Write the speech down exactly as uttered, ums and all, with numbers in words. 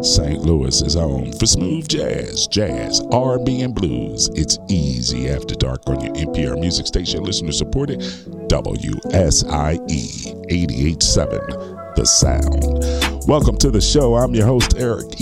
Saint Louis's own. For smooth jazz, jazz, R and B, and blues, it's Easy After Dark on your N P R music station, listener supported W S I E eighty-eight point seven, The Sound. Welcome to the show. I'm your host, Eric